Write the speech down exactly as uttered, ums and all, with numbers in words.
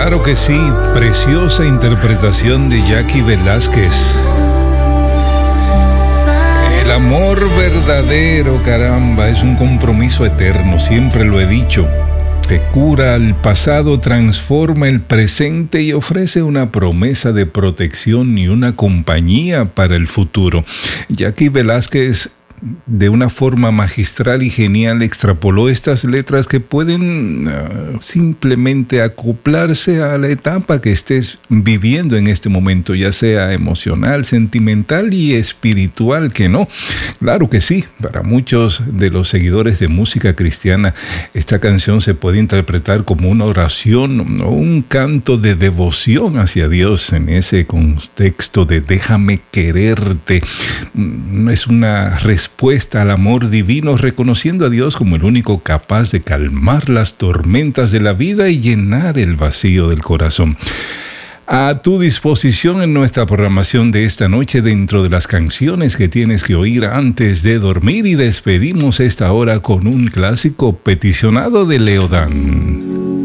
Claro que sí, preciosa interpretación de Jackie Velázquez. El amor verdadero, caramba, es un compromiso eterno, siempre lo he dicho. Que cura el pasado, transforma el presente y ofrece una promesa de protección y una compañía para el futuro. Jackie Velázquez, de una forma magistral y genial, extrapoló estas letras que pueden uh, simplemente acoplarse a la etapa que estés viviendo en este momento, ya sea emocional, sentimental y espiritual, que no. Claro que sí, para muchos de los seguidores de música cristiana, esta canción se puede interpretar como una oración o un canto de devoción hacia Dios en ese contexto de déjame quererte. Es una respuesta Respuesta al amor divino, reconociendo a Dios como el único capaz de calmar las tormentas de la vida y llenar el vacío del corazón. A tu disposición en nuestra programación de esta noche, dentro de las canciones que tienes que oír antes de dormir, y despedimos esta hora con un clásico peticionado de Leodán.